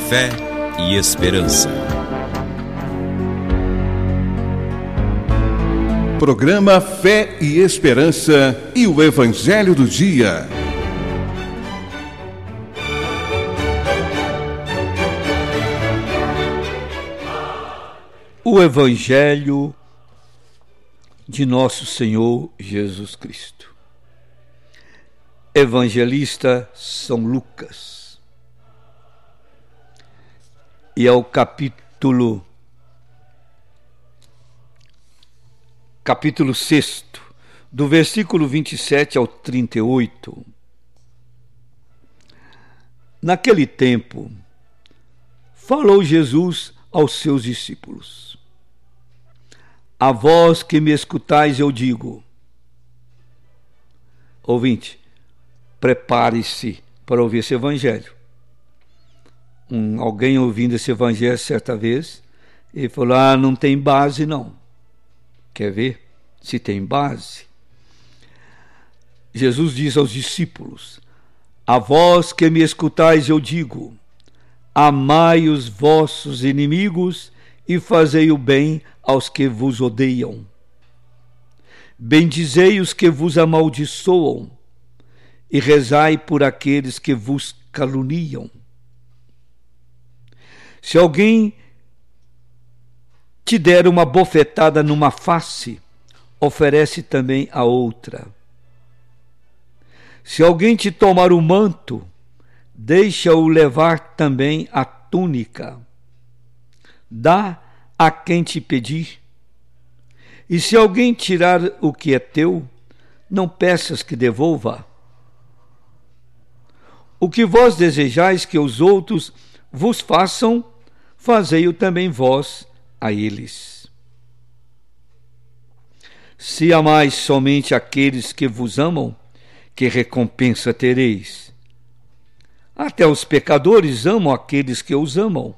Fé e Esperança. Programa Fé e Esperança e o Evangelho do Dia. O Evangelho de Nosso Senhor Jesus Cristo. Evangelista São Lucas. E é o capítulo 6, do versículo 27 ao 38. Naquele tempo, falou Jesus aos seus discípulos: A vós que me escutais eu digo. Ouvinte, prepare-se para ouvir esse evangelho. Alguém ouvindo esse evangelho certa vez, ele falou: não tem base não. Quer ver se tem base? Jesus diz aos discípulos: A vós que me escutais eu digo, amai os vossos inimigos e fazei o bem aos que vos odeiam. Bendizei os que vos amaldiçoam e rezai por aqueles que vos caluniam. Se alguém te der uma bofetada numa face, oferece também a outra. Se alguém te tomar o manto, deixa-o levar também a túnica. Dá a quem te pedir. E se alguém tirar o que é teu, não peças que devolva. O que vós desejais que os outros vos façam, fazei-o também vós a eles. Se amais somente aqueles que vos amam, que recompensa tereis? Até os pecadores amam aqueles que os amam.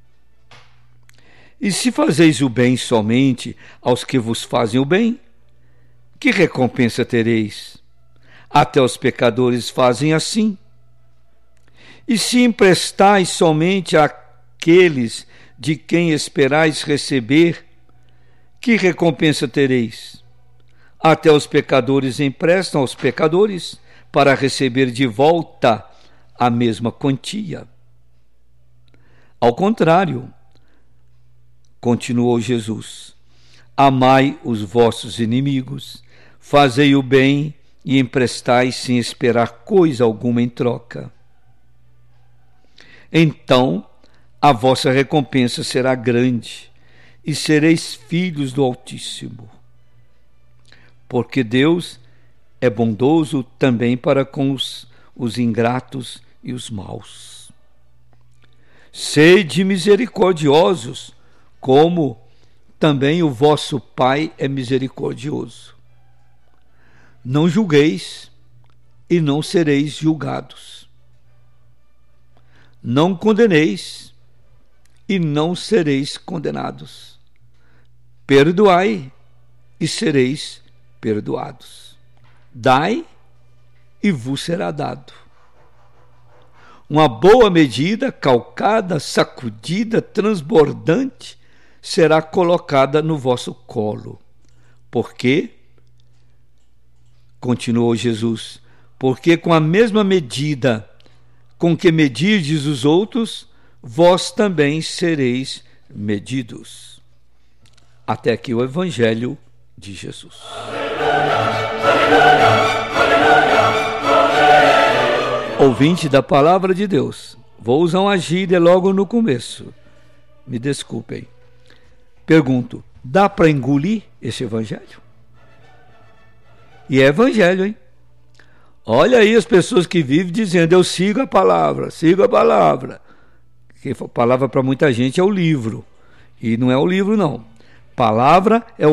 E se fazeis o bem somente aos que vos fazem o bem, que recompensa tereis? Até os pecadores fazem assim. E se emprestais somente àqueles de quem esperais receber, que recompensa tereis? Até os pecadores emprestam aos pecadores para receber de volta a mesma quantia. Ao contrário, continuou Jesus, amai os vossos inimigos, fazei o bem e emprestai sem esperar coisa alguma em troca. Então a vossa recompensa será grande e sereis filhos do Altíssimo. Porque Deus é bondoso também para com os ingratos e os maus. Sede misericordiosos, como também o vosso Pai é misericordioso. Não julgueis e não sereis julgados. Não condeneis e não sereis condenados. Perdoai e sereis perdoados. Dai e vos será dado. Uma boa medida, calcada, sacudida, transbordante, será colocada no vosso colo. Porque, continuou Jesus, porque com a mesma medida com que medirdes os outros, vós também sereis medidos. Até aqui o Evangelho de Jesus. Ouvinte da Palavra de Deus, vou usar uma gíria logo no começo. Me desculpem. Pergunto, dá para engolir esse Evangelho? E é Evangelho, hein? Olha aí as pessoas que vivem dizendo, eu sigo a palavra. Porque a palavra para muita gente é o livro. E não é o livro, não. Palavra é o